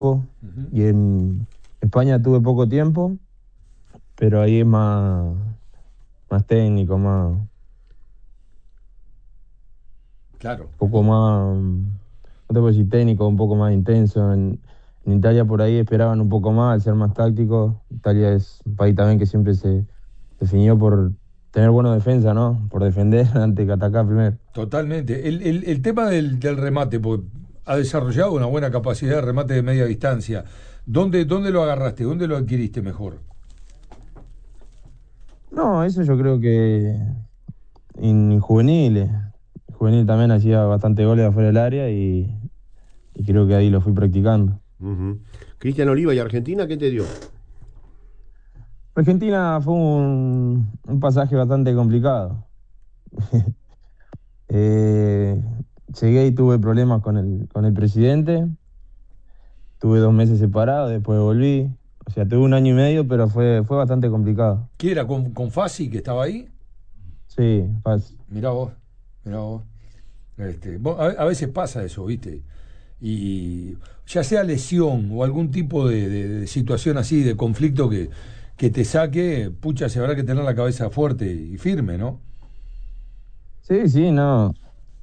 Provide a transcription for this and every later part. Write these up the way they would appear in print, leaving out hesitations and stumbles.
y en España tuve poco tiempo, pero ahí es más técnico, un Claro. poco más, no te puedo decir técnico, un poco más intenso. En Italia por ahí esperaban un poco más, al ser más táctico. Italia es un país también que siempre se definió por tener buena defensa, ¿no? Por defender antes que atacar primero. Totalmente. El tema del remate, porque ha desarrollado una buena capacidad de remate de media distancia. ¿Dónde lo agarraste? ¿Dónde lo adquiriste mejor? No, eso yo creo que en juveniles. Juvenil también hacía bastante goles afuera del área y creo que ahí lo fui practicando. Ujú. Cristian Oliva y Argentina, ¿qué te dio? Argentina fue un pasaje bastante complicado. Eh, Llegué y tuve problemas con el presidente. Tuve 2 meses separado, después volví. O sea, tuve un año y medio, pero fue bastante complicado. ¿Qué era? ¿Con Fasi que estaba ahí? Sí, fácil. Mirá vos, mirá vos. A veces pasa eso, ¿viste? Y ya sea lesión o algún tipo de situación así, de conflicto que te saque, pucha, se habrá que tener la cabeza fuerte y firme, ¿no? Sí, sí, no.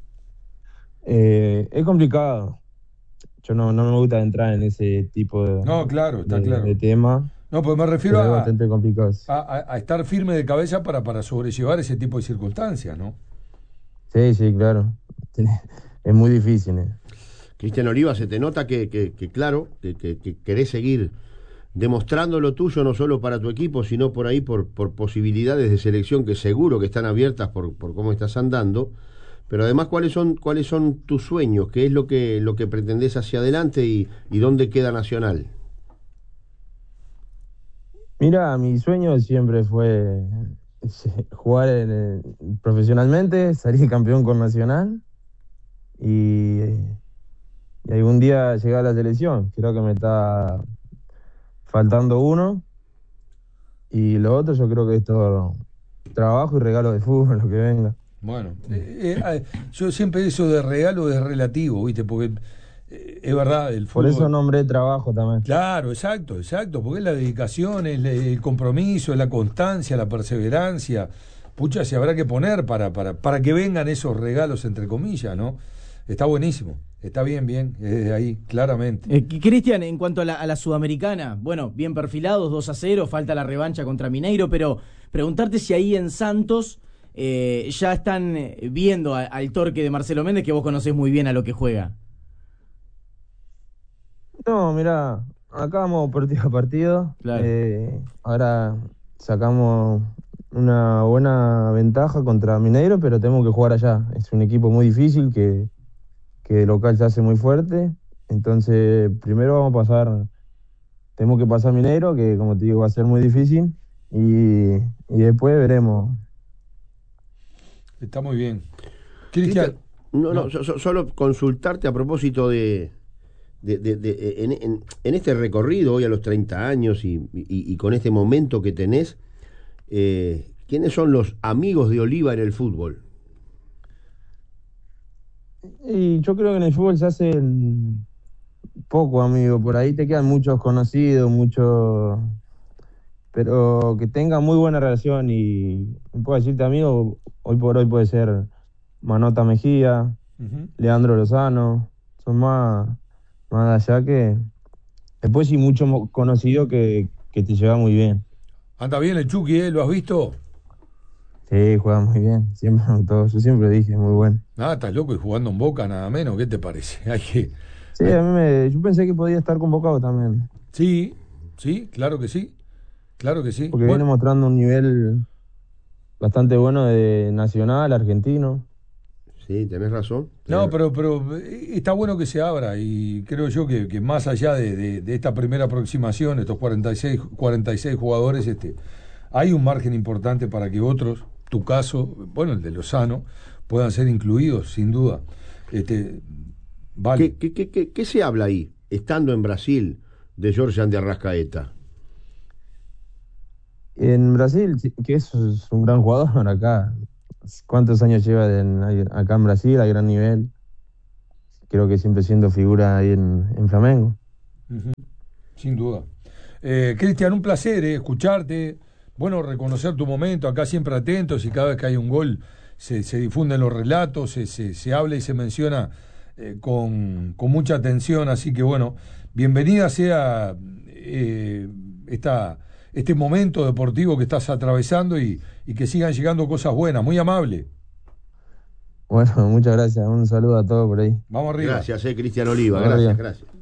Es complicado. Yo no me gusta entrar en ese tipo No, claro, está de claro. tema, No, pues me refiero pero es bastante complicado. a estar firme de cabeza para sobrellevar ese tipo de circunstancias, ¿no? Sí, sí, claro. Es muy difícil. Cristian Oliva, se te nota claro, que querés seguir demostrando lo tuyo, no solo para tu equipo, sino por ahí por posibilidades de selección que seguro que están abiertas por cómo estás andando. Pero además, cuáles son tus sueños? ¿Qué es lo que pretendés hacia adelante y dónde queda Nacional? Mira, mi sueño siempre fue jugar profesionalmente, salir campeón con Nacional y, y algún día llegar a la selección. Creo que me está faltando uno y lo otro yo creo que es todo trabajo y regalo de fútbol, lo que venga. Bueno, yo siempre eso de regalo es relativo, ¿viste? Porque es verdad, el Por eso fútbol. nombré trabajo también. Claro, exacto, exacto, porque es la dedicación, es el compromiso, es la constancia, la perseverancia. Pucha, se habrá que poner para que vengan esos regalos, entre comillas, ¿no? Está buenísimo, está bien, bien, desde ahí, claramente. Cristian, en cuanto a la sudamericana, bueno, bien perfilados, 2-0, falta la revancha contra Mineiro, pero preguntarte si ahí en Santos ya están viendo al torque de Marcelo Méndez, que vos conocés muy bien a lo que juega. No, mira, acá vamos partido a partido. Claro. Ahora sacamos una buena ventaja contra Mineiro, pero tenemos que jugar allá. Es un equipo muy difícil que de local se hace muy fuerte. Entonces, primero tenemos que pasar Mineiro, que como te digo va a ser muy difícil, y después veremos. Está muy bien. Cristian, Cristian, no, no, no, solo consultarte a propósito en este recorrido hoy a los 30 años y con este momento que tenés, ¿quiénes son los amigos de Oliva en el fútbol? Y yo creo que en el fútbol se hacen poco, amigo. Por ahí te quedan muchos conocidos, muchos, pero que tengan muy buena relación y puedo decirte, amigo, hoy por hoy puede ser Manota Mejía, ujú. Leandro Lozano, son más allá que después sí muchos conocidos que te lleva muy bien. Anda bien el Chucky, ¿eh? ¿Lo has visto? Sí, juega muy bien, siempre me gustó, yo siempre dije, muy bueno. Nada, estás loco y jugando en Boca nada menos, ¿qué te parece? Sí, Hay- yo pensé que podía estar convocado también, sí, sí, claro que sí, claro que sí. porque viene Bueno, mostrando un nivel bastante bueno de nacional, argentino. Sí, tenés razón. no, pero está bueno que se abra y creo yo que más allá de esta primera aproximación, estos 46 jugadores, hay un margen importante para que otros, tu caso, bueno, el de Lozano, puedan ser incluidos, sin duda. Este, vale. ¿Qué se habla ahí, estando en Brasil, de Georgian de Arrascaeta? En Brasil, sí, que es un gran jugador acá. ¿Cuántos años lleva acá en Brasil a gran nivel? Creo que siempre siendo figura ahí en Flamengo. Ujú. Sin duda. Cristian, un placer escucharte, bueno, reconocer tu momento, acá siempre atentos, y cada vez que hay un gol se difunden los relatos, se habla y se menciona con mucha atención, así que bueno, bienvenida sea este momento deportivo que estás atravesando y que sigan llegando cosas buenas, muy amable. Bueno, muchas gracias, un saludo a todos por ahí. Vamos arriba. Gracias, Cristian Oliva, Vamos gracias, arriba. gracias.